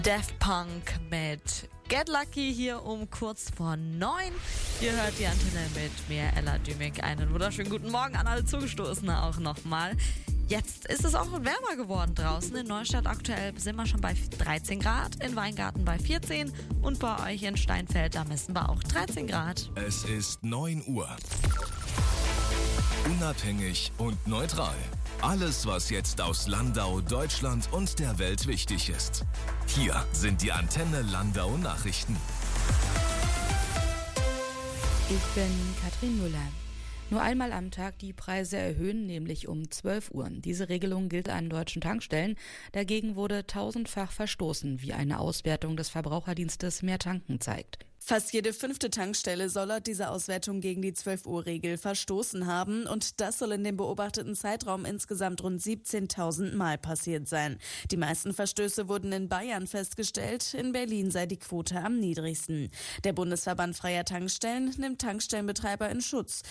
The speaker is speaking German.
Daft Punk mit Get Lucky hier um kurz vor 9. Ihr hört die Antenne mit mir, Ella Dümig. Einen wunderschönen guten Morgen an alle Zugestoßene auch nochmal. Jetzt ist es auch wärmer geworden draußen. In Neustadt aktuell sind wir schon bei 13 Grad, in Weingarten bei 14 und bei euch in Steinfeld, da messen wir auch 13 Grad. Es ist 9 Uhr. Unabhängig und neutral. Alles, was jetzt aus Landau, Deutschland und der Welt wichtig ist. Hier sind die Antenne Landau Nachrichten. Ich bin Katrin Müller. Nur einmal am Tag die Preise erhöhen, nämlich um 12 Uhr. Diese Regelung gilt an deutschen Tankstellen. Dagegen wurde tausendfach verstoßen, wie eine Auswertung des Verbraucherdienstes Mehr Tanken zeigt. Fast jede 5. Tankstelle soll laut dieser Auswertung gegen die 12-Uhr-Regel verstoßen haben und das soll in dem beobachteten Zeitraum insgesamt rund 17.000 Mal passiert sein. Die meisten Verstöße wurden in Bayern festgestellt, in Berlin sei die Quote am niedrigsten. Der Bundesverband Freier Tankstellen nimmt Tankstellenbetreiber in Schutz.